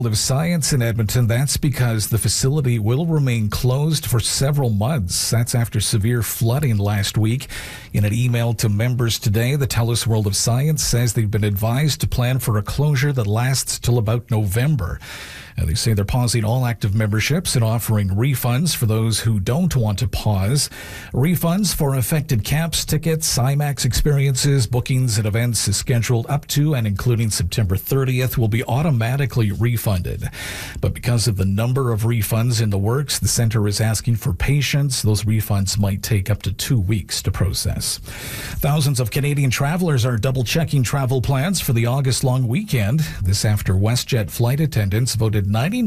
of Science in Edmonton. That's because the facility will remain closed for several months. That's after severe flooding last week. In an email to members today, the TELUS World of Science says they've been advised to plan for a closure that lasts till about November. They say they're pausing all active memberships and offering refunds for those who don't want to pause. Refunds for affected camps, tickets, IMAX experiences, bookings and events scheduled up to and including September 30th will be automatically refunded. But because of the number of refunds in the works, the center is asking for patience. Those refunds might take up to 2 weeks to process. Thousands of Canadian travelers are double-checking travel plans for the August long weekend. This after WestJet flight attendants voted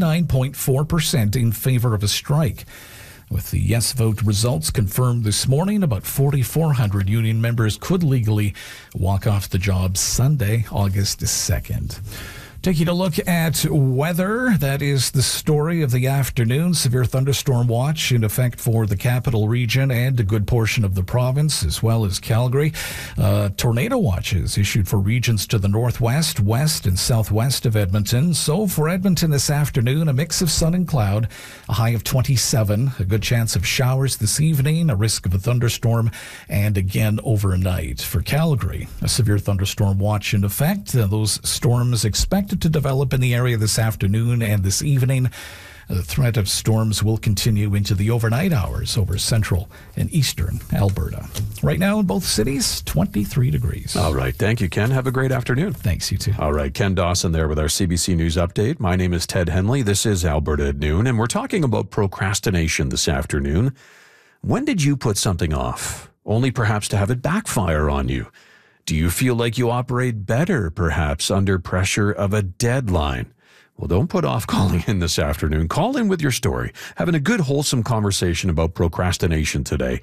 99.4% in favor of a strike. With the yes vote results confirmed this morning, about 4,400 union members could legally walk off the job Sunday, August 2nd. Taking a look at weather, that is the story of the afternoon. Severe thunderstorm watch in effect for the capital region and a good portion of the province, as well as Calgary. Tornado watches issued for regions to the northwest, west, and southwest of Edmonton. So for Edmonton this afternoon, a mix of sun and cloud, a high of 27, a good chance of showers this evening, a risk of a thunderstorm, and again overnight. For Calgary, a severe thunderstorm watch in effect. Those storms expected to develop in the area this afternoon and this evening. The threat of storms will continue into the overnight hours over central and eastern Alberta. Right now in both cities, 23 degrees. All right. Thank you, Ken. Have a great afternoon. Thanks, you too. All right. Ken Dawson there with our CBC News Update. My name is Ted Henley. This is Alberta at Noon, and we're talking about procrastination this afternoon. When did you put something off, only perhaps to have it backfire on you? Do you feel like you operate better, perhaps, under pressure of a deadline? Well, don't put off calling in this afternoon. Call in with your story. Having a good, wholesome conversation about procrastination today.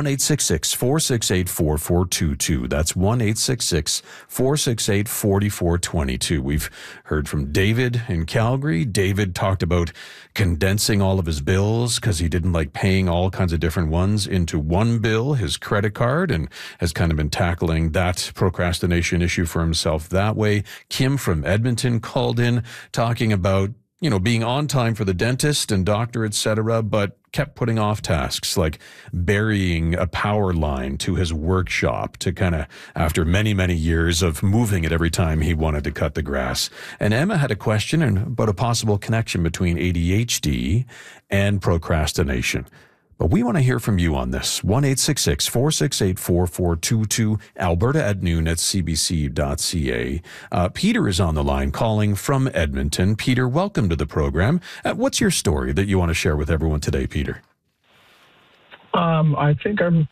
1-866-468-4422. That's 1-866-468-4422. We've heard from David in Calgary. David talked about condensing all of his bills because he didn't like paying all kinds of different ones into one bill, his credit card, and has kind of been tackling that procrastination issue for himself that way. Kim from Edmonton called in talking about, being on time for the dentist and doctor, etc., but kept putting off tasks like burying a power line to his workshop to kind of, after many, many years of moving it every time he wanted to cut the grass. And Emma had a question about a possible connection between ADHD and procrastination. But we want to hear from you on this. 1-866-468-4422, Alberta at noon at cbc.ca. Peter is on the line calling from Edmonton. Peter, welcome to the program. What's your story that you want to share with everyone today, Peter? I think I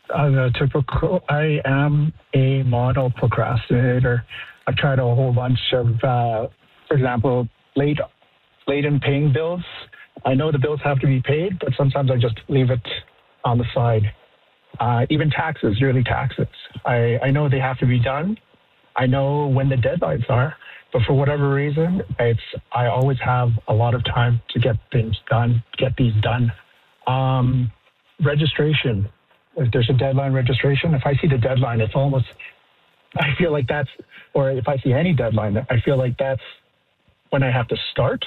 am a model procrastinator. I've tried a whole bunch of, for example, late in paying bills. I know the bills have to be paid, but sometimes I just leave it on the side. Even taxes, yearly taxes. I know they have to be done. I know when the deadlines are, but for whatever reason, I always have a lot of time to get these done. Registration. If there's a deadline registration, if I see the deadline, it's almost, I feel like that's, or if I see any deadline, I feel like that's when I have to start.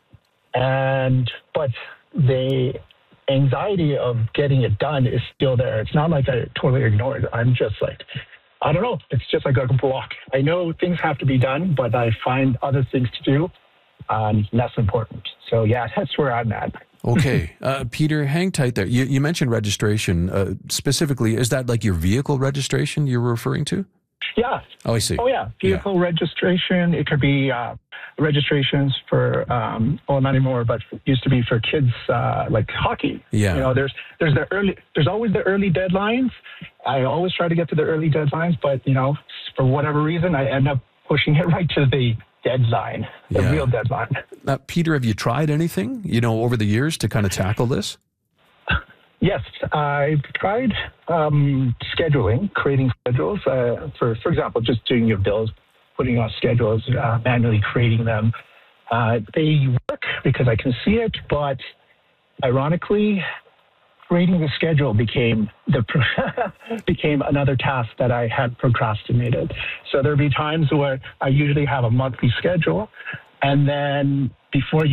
But the anxiety of getting it done is still there. It's not like I totally ignore it. I'm just like, I don't know. It's just like a block. I know things have to be done, but I find other things to do less important. So yeah, that's where I'm at. Okay. Peter, hang tight there. You mentioned registration. Specifically, is that like your vehicle registration you're referring to? Yeah. Oh, I see. Oh, yeah. Vehicle registration. It could be registrations for, not anymore, but used to be for kids like hockey. Yeah. There's always the early deadlines. I always try to get to the early deadlines, but for whatever reason, I end up pushing it right to the deadline, the real deadline. Peter, have you tried anything, over the years to kind of tackle this? Yes, I've tried scheduling, creating schedules. For example, just doing your bills, putting on schedules, manually creating them. They work because I can see it, but ironically, creating the schedule became another task that I had procrastinated. So there'd be times where I usually have a monthly schedule, and then before you